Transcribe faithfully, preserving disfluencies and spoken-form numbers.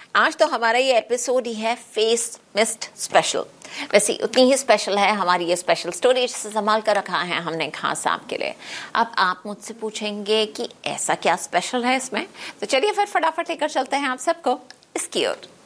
आज तो हमारा ये एपिसोड ही है फेस मिस्ट स्पेशल। वैसे उतनी ही स्पेशल है हमारी ये स्पेशल स्टोरी जिसे संभाल कर रखा है हमने खास साहब के लिए। अब आप मुझसे पूछेंगे कि ऐसा क्या स्पेशल है इसमें, तो चलिए फिर फटाफट लेकर चलते हैं आप सबको इसकी ओर।